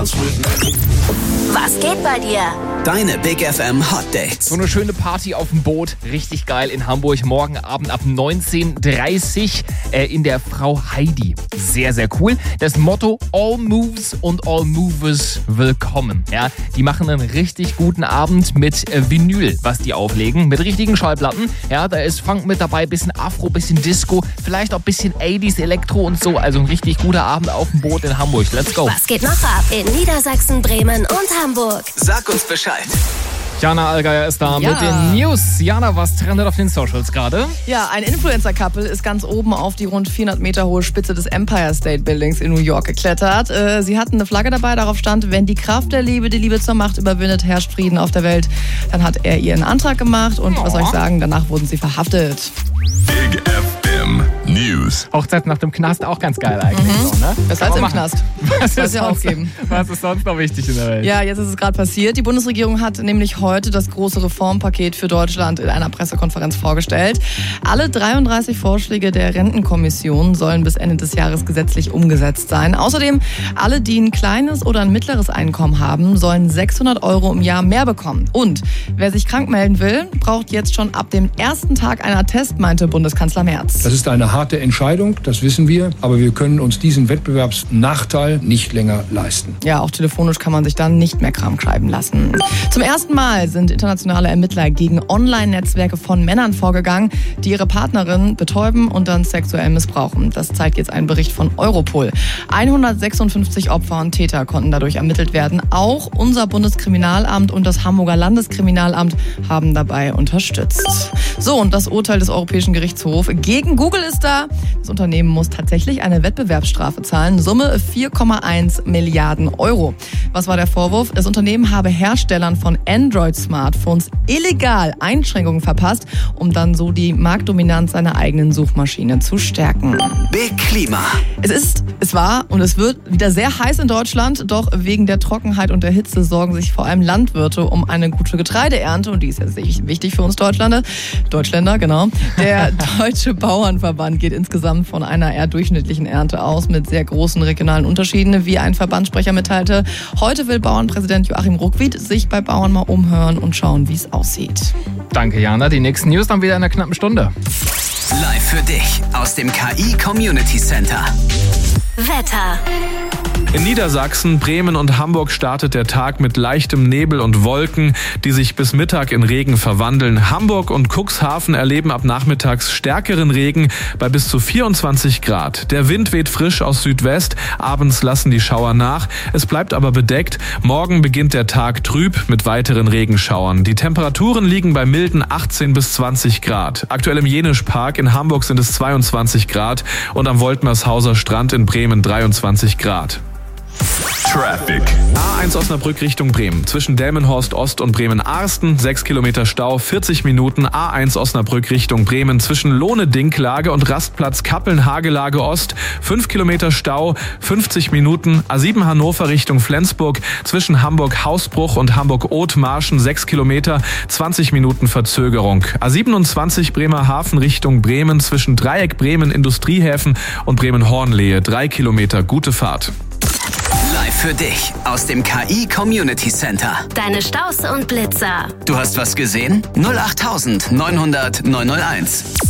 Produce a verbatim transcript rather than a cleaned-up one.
Was geht bei dir? Deine Big F M Hot Dates. So eine schöne Party auf dem Boot, richtig geil in Hamburg, morgen Abend ab neunzehn Uhr dreißig äh, in der Frau Heidi. Sehr, sehr cool. Das Motto: All Moves und All Movers willkommen. Ja, die machen einen richtig guten Abend mit äh, Vinyl, was die auflegen, mit richtigen Schallplatten. Ja, da ist Funk mit dabei, bisschen Afro, bisschen Disco, vielleicht auch bisschen achtziger Elektro und so. Also ein richtig guter Abend auf dem Boot in Hamburg. Let's go. Was geht noch ab in Niedersachsen, Bremen und Hamburg? Sag uns Bescheid. Jana Allgeier ist da Ja. mit den News. Jana, was trendet auf den Socials gerade? Ja, ein Influencer-Couple ist ganz oben auf die rund vierhundert Meter hohe Spitze des Empire State Buildings in New York geklettert. Äh, sie hatten eine Flagge dabei, darauf stand: Wenn die Kraft der Liebe die Liebe zur Macht überwindet, herrscht Frieden auf der Welt. Dann hat er ihren Antrag gemacht und was soll ich sagen, danach wurden sie verhaftet. Big F M News. Hochzeit nach dem Knast auch ganz geil eigentlich. Mhm. So, ne? Besser Kann als man im machen. Knast. Was Soll ist, es ja sonst, auch geben. was ist sonst noch wichtig in der Welt? Ja, jetzt ist es gerade passiert. Die Bundesregierung hat nämlich heute das große Reformpaket für Deutschland in einer Pressekonferenz vorgestellt. Alle dreiunddreißig Vorschläge der Rentenkommission sollen bis Ende des Jahres gesetzlich umgesetzt sein. Außerdem, alle, die ein kleines oder ein mittleres Einkommen haben, sollen sechshundert Euro im Jahr mehr bekommen. Und wer sich krank melden will, braucht jetzt schon ab dem ersten Tag einen Attest, meinte Bundeskanzler Merz. Das ist eine harte Entscheidung, das wissen wir, aber wir können uns diesen Wettbewerbsnachteil nicht länger leisten. Ja, auch telefonisch kann man sich dann nicht mehr krank schreiben lassen. Zum ersten Mal sind internationale Ermittler gegen Online-Netzwerke von Männern vorgegangen, die ihre Partnerin betäuben und dann sexuell missbrauchen. Das zeigt jetzt ein Bericht von Europol. hundertsechsundfünfzig Opfer und Täter konnten dadurch ermittelt werden. Auch unser Bundeskriminalamt und das Hamburger Landeskriminalamt haben dabei unterstützt. So, und das Urteil des Europäischen Gerichtshofs gegen Google ist da. Das Unternehmen muss tatsächlich eine Wettbewerbsstrafe zahlen. Summe vier Komma eins Milliarden Euro. Was war der Vorwurf? Das Unternehmen habe Herstellern von Android-Smartphones illegal Einschränkungen verpasst, um dann so die Marktdominanz seiner eigenen Suchmaschine zu stärken. Big Klima. Es ist, es war und es wird wieder sehr heiß in Deutschland, doch wegen der Trockenheit und der Hitze sorgen sich vor allem Landwirte um eine gute Getreideernte und die ist ja wichtig für uns Deutschländer. Deutschländer, genau. Der Deutsche Bauernverband geht insgesamt von einer eher durchschnittlichen Ernte aus mit sehr großen regionalen Unterschieden, wie ein Verbandssprecher mitteilte. Heute will Bauernpräsident Joachim Ruckwied sich bei Bauern mal umhören und schauen, wie es aussieht. Danke, Jana. Die nächsten News dann wieder in einer knappen Stunde. Live für dich aus dem K I Community Center. Wetter. In Niedersachsen, Bremen und Hamburg startet der Tag mit leichtem Nebel und Wolken, die sich bis Mittag in Regen verwandeln. Hamburg und Cuxhaven erleben ab nachmittags stärkeren Regen bei bis zu vierundzwanzig Grad. Der Wind weht frisch aus Südwest, abends lassen die Schauer nach. Es bleibt aber bedeckt. Morgen beginnt der Tag trüb mit weiteren Regenschauern. Die Temperaturen liegen bei milden achtzehn bis zwanzig Grad. Aktuell im Jenischpark in Hamburg sind es zweiundzwanzig Grad und am Woltmershauser Strand in Bremen dreiundzwanzig Grad. Traffic. A eins Osnabrück Richtung Bremen. Zwischen Delmenhorst Ost und Bremen-Arsten. sechs Kilometer Stau, vierzig Minuten. A eins Osnabrück Richtung Bremen. Zwischen Lohne-Dinklage und Rastplatz Kappeln-Hagelage Ost. fünf Kilometer Stau, fünfzig Minuten. A sieben Hannover Richtung Flensburg. Zwischen Hamburg-Hausbruch und Hamburg-Othmarschen. sechs Kilometer, zwanzig Minuten Verzögerung. A siebenundzwanzig Bremerhaven Richtung Bremen. Zwischen Dreieck Bremen Industriehäfen und Bremen-Hornlehe. drei Kilometer. Gute Fahrt. Live für dich aus dem K I Community Center. Deine Staus und Blitzer. Du hast was gesehen? null acht neun null null neun null eins.